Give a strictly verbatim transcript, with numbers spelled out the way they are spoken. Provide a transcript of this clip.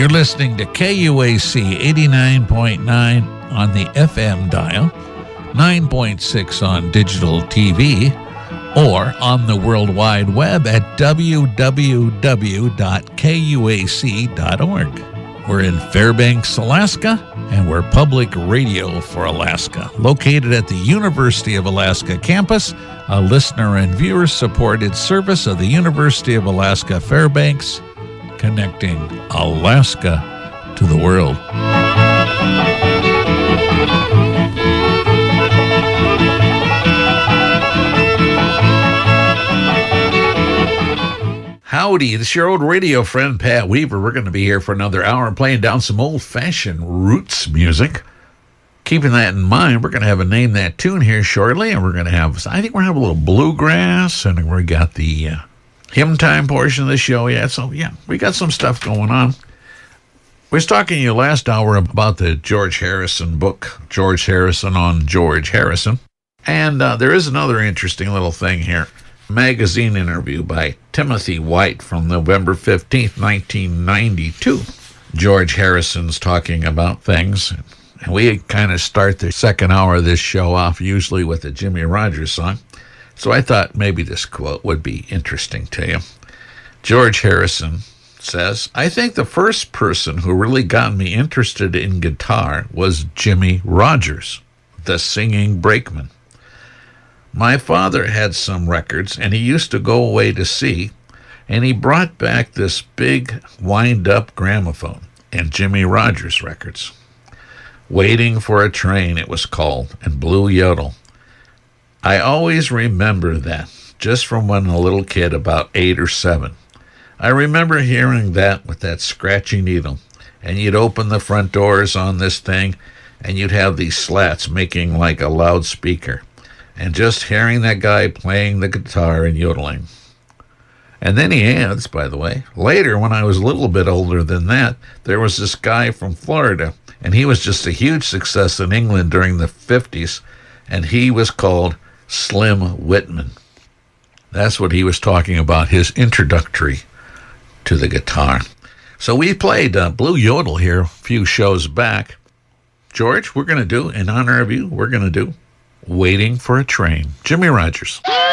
You're listening to K U A C eighty-nine point nine on the F M dial, nine point six on digital T V, or on the World Wide Web at w w w dot k u a c dot org. We're in Fairbanks, Alaska, and we're public radio for Alaska, located at the University of Alaska campus, a listener and viewer-supported service of the University of Alaska Fairbanks, connecting Alaska to the world. Howdy, this is your old radio friend, Pat Weaver. We're going to be here for another hour playing down some old-fashioned roots music. Keeping that in mind, we're going to have a Name That Tune here shortly, and we're going to have, I think we're going to have a little bluegrass, and we got the uh, hymn time portion of the show yet. So, yeah, we got some stuff going on. We was talking to you last hour about the George Harrison book, George Harrison on George Harrison. And uh, there is another interesting little thing here. Magazine interview by Timothy White from November fifteenth, nineteen ninety-two. George Harrison's talking about things. And we kind of start the second hour of this show off usually with a Jimmy Rogers song. So I thought maybe this quote would be interesting to you. George Harrison says, "I think the first person who really got me interested in guitar was Jimmy Rogers, the singing brakeman. My father had some records, and he used to go away to sea, and he brought back this big wind-up gramophone and Jimmy Rogers records. Waiting for a Train, it was called, and Blue Yodel. I always remember that, just from when a little kid, about eight or seven. I remember hearing that with that scratchy needle, and you'd open the front doors on this thing, and you'd have these slats making like a loudspeaker. And just hearing that guy playing the guitar and yodeling." And then he adds, by the way, "Later, when I was a little bit older than that, there was this guy from Florida, and he was just a huge success in England during the fifties, and he was called Slim Whitman." That's what he was talking about, his introductory to the guitar. So we played uh, Blue Yodel here a few shows back. George, we're going to do, in honor of you, we're going to do Waiting for a Train. Jimmy Rogers.